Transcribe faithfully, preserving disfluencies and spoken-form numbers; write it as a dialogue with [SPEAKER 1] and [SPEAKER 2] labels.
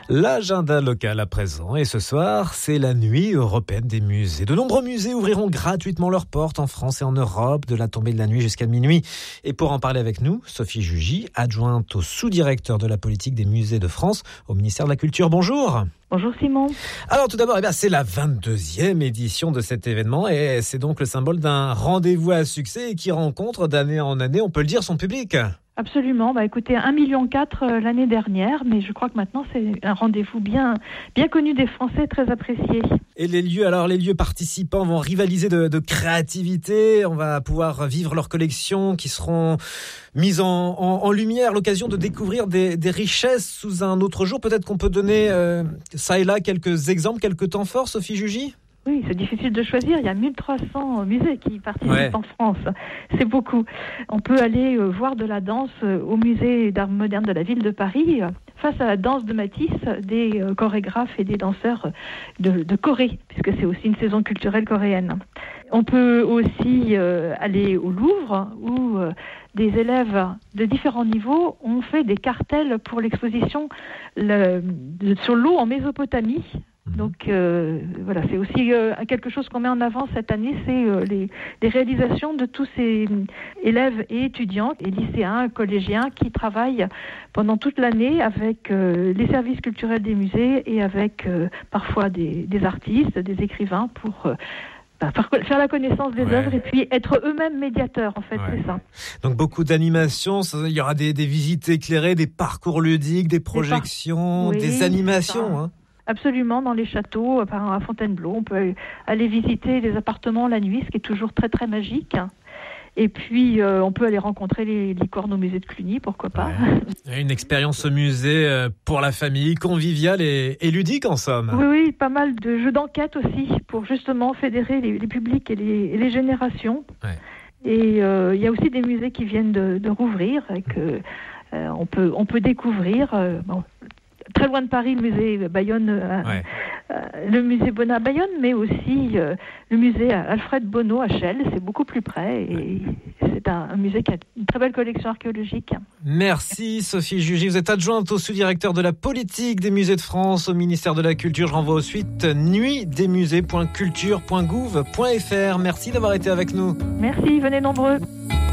[SPEAKER 1] L'agenda local à présent, et ce soir, c'est la nuit européenne des musées. De nombreux musées ouvriront gratuitement leurs portes en France et en Europe, de la tombée de la nuit jusqu'à minuit. Et pour en parler avec nous, Sophie Jugy, adjointe au sous-directeur de la politique des musées de France au ministère de la Culture. Bonjour.
[SPEAKER 2] Bonjour Simon.
[SPEAKER 1] Alors tout d'abord, eh bien, c'est la vingt-deuxième édition de cet événement et c'est donc le symbole d'un rendez-vous à succès qui rencontre d'année en année, on peut le dire, son public.
[SPEAKER 2] Absolument. Bah, écoutez, un virgule quatre million l'année dernière, mais je crois que maintenant c'est un rendez-vous bien, bien connu des Français, très apprécié.
[SPEAKER 1] Et les lieux, alors les lieux participants vont rivaliser de, de créativité. On va pouvoir vivre leurs collections qui seront mises en, en, en lumière, l'occasion de découvrir des, des richesses sous un autre jour. Peut-être qu'on peut donner euh, ça et là quelques exemples, quelques temps forts, Sophie Jugy ?
[SPEAKER 2] Oui, c'est difficile de choisir. Il y a mille trois cents musées qui participent ouais. en France. C'est beaucoup. On peut aller euh, voir de la danse euh, au musée d'art moderne de la ville de Paris, euh, face à la danse de Matisse, des euh, chorégraphes et des danseurs de, de Corée, puisque c'est aussi une saison culturelle coréenne. On peut aussi euh, aller au Louvre, où euh, des élèves de différents niveaux ont fait des cartels pour l'exposition le, de, sur l'eau en Mésopotamie. Donc euh, voilà, c'est aussi euh, quelque chose qu'on met en avant cette année, c'est euh, les, les réalisations de tous ces élèves et étudiants, et lycéens, collégiens qui travaillent pendant toute l'année avec euh, les services culturels des musées et avec euh, parfois des, des artistes, des écrivains pour euh, bah, faire la connaissance des ouais. œuvres et puis être eux-mêmes médiateurs, en fait, ouais. c'est ça.
[SPEAKER 1] Donc beaucoup d'animations, il y aura des, des visites éclairées, des parcours ludiques, des projections, des, par... oui, des animations, hein.
[SPEAKER 2] Absolument, dans les châteaux, à Fontainebleau, on peut aller visiter les appartements la nuit, ce qui est toujours très très magique. Et puis, euh, on peut aller rencontrer les licornes au musée de Cluny, pourquoi pas.
[SPEAKER 1] Ouais. Une expérience au musée pour la famille, conviviale et, et ludique en somme.
[SPEAKER 2] Oui, oui, pas mal de jeux d'enquête aussi, pour justement fédérer les, les publics et les, et les générations. Ouais. Et il euh, y a aussi des musées qui viennent de, de rouvrir et que euh, on peut, on peut découvrir... Euh, bon, très loin de Paris, le musée Bayonne, euh, ouais. euh, le musée Bonnat à Bayonne, mais aussi euh, le musée Alfred Bonneau à Chelles, c'est beaucoup plus près et ouais. c'est un, un musée qui a une très belle collection archéologique.
[SPEAKER 1] Merci Sophie Jugy, vous êtes adjointe au sous-directeur de la politique des musées de France au ministère de la Culture. Je renvoie au suite nuit des musées point culture point gouv point f r. Merci d'avoir été avec nous.
[SPEAKER 2] Merci, venez nombreux.